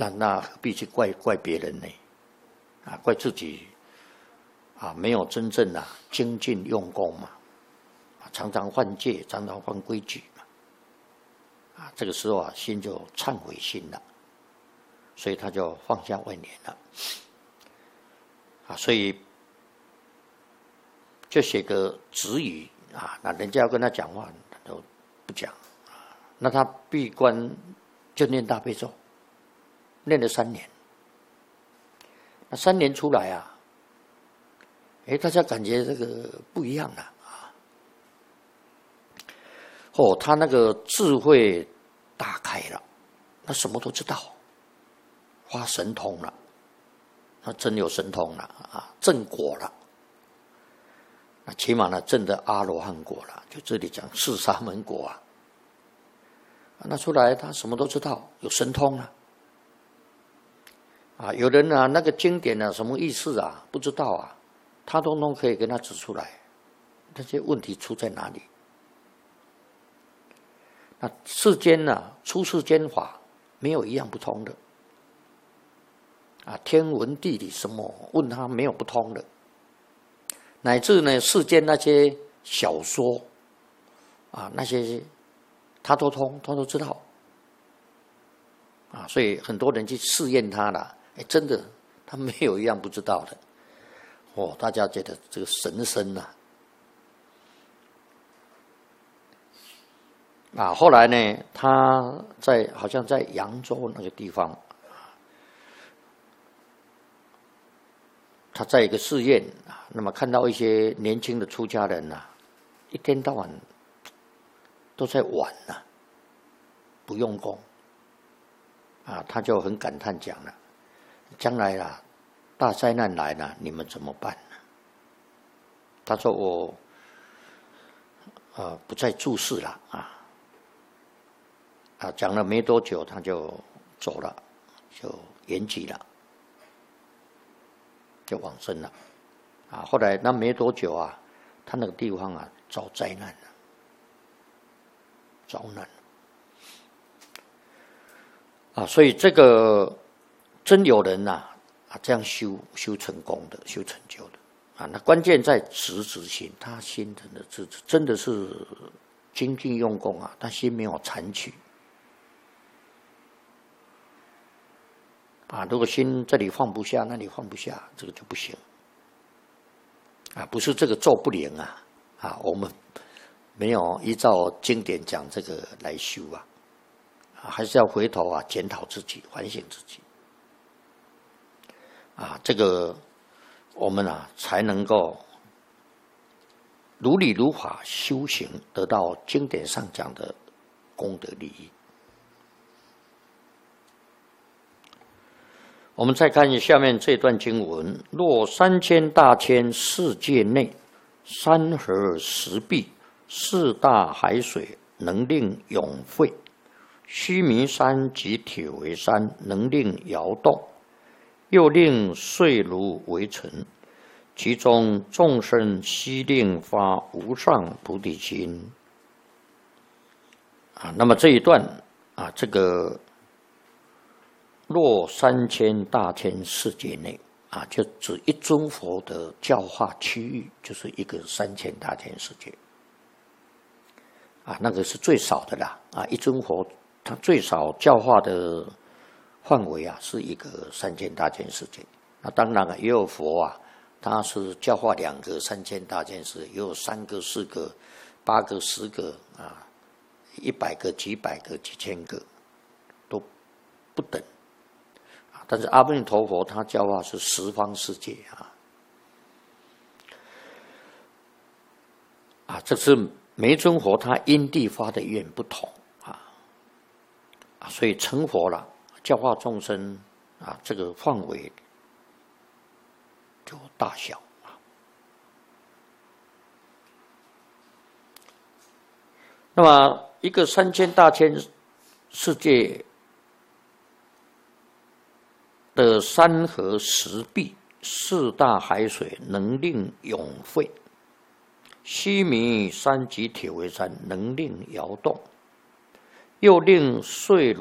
那何必去怪别人呢？怪自己没有真正精进用功嘛，常常犯戒，常常犯规矩嘛，这个时候心就忏悔心了，所以他就放下万年了，所以就写个止语那人家要跟他讲话，他都不讲那他闭关就念大悲咒，念了3年，那3年出来大家感觉这个不一样了他那个智慧打开了，他什么都知道，发神通了，他真有神通了证果了，那起码证的阿罗汉果了，就这里讲四沙门果那出来他什么都知道，有神通了有人那个经典什么意思不知道他通通可以跟他指出来，那些问题出在哪里？那世间出世间法没有一样不通的天文地理什么问他没有不通的，乃至呢世间那些小说那些他都通，他都知道所以很多人去试验他了，真的他没有一样不知道的大家觉得这个神僧后来呢他好像在扬州那个地方他在一个寺院那么看到一些年轻的出家人一天到晚都在玩不用功他就很感叹讲了，将来大灾难来了，你们怎么办呢？他说我不再住世了讲了没多久他就走了，就圆寂了，就往生了后来那没多久他那个地方遭灾难了，遭难所以这个真有人这样修成功的，修成就的那关键在直心，他心真的是精进用功他心没有残取如果心这里放不下，那里放不下，这个就不行不是这个咒不灵我们没有依照经典讲这个来修还是要回头检讨自己，反省自己这个我们才能够如理如法修行，得到经典上讲的功德利益。我们再看下面这段经文：若3000大千世界内，山河石壁，四大海水，能令永废。须弥山及铁围山，能令摇动，又令碎如为尘。其中众生悉令发无上菩提心。那么这一段这个若3000大千世界内就指一尊佛的教化区域，就是一个3000大千世界那个是最少的啦一尊佛他最少教化的范围是一个3000大千世界。那当然也有佛他是教化2个3000大千世界，也有3个、4个、8个、10个100个、几百个、几千个，都不等但是阿弥陀佛他教化是十方世界这是每一尊佛他因地发的愿不同所以成佛了，教化众生这个范围就大小那么一个3000大千世界的山河石壁，四大海水，能令永废。须弥山及铁围山，能令摇动，又令碎